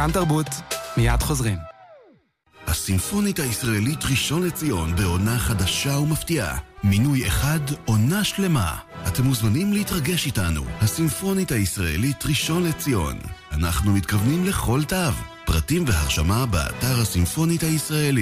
כאן תרבות, מיד חוזרים. הסימפונית הישראלית ראשון לציון בעונה חדשה ומפתיעה. מינוי אחד, עונה שלמה. אתם מוזמנים להתרגש איתנו. הסימפונית הישראלית ראשון לציון. אנחנו מתכוונים לכל תו. פרטים והרשמה באתר הסימפונית הישראלית.